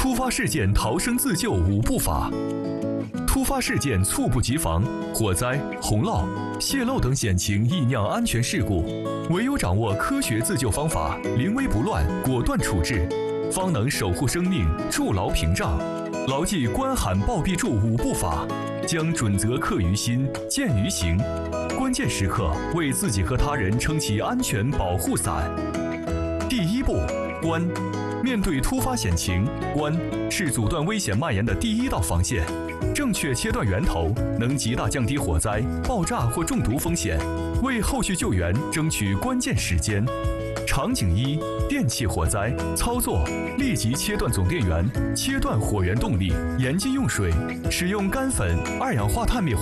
突发事件逃生自救5步法。突发事件猝不及防，火灾、洪涝、泄漏等险情易酿安全事故，唯有掌握科学自救方法，临危不乱，果断处置，方能守护生命，筑牢屏障。牢记观喊报必助5步法，将准则刻于心，见于行。关键时刻为自己和他人撑起安全保护伞。第1步，观。面对突发险情，观是阻断危险蔓延的第1道防线。正确切断源头，能极大降低火灾、爆炸或中毒风险，为后续救援争取关键时间。场景1：电气火灾，操作：立即切断总电源，切断火源动力，严禁用水，使用干粉、二氧化碳灭火